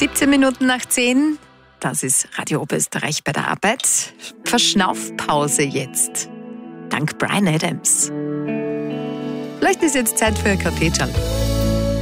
17 Minuten nach 10. Das ist Radio Oberösterreich bei der Arbeit. Verschnaufpause jetzt. Dank Bryan Adams. Vielleicht ist jetzt Zeit für ein Kaffeeschal.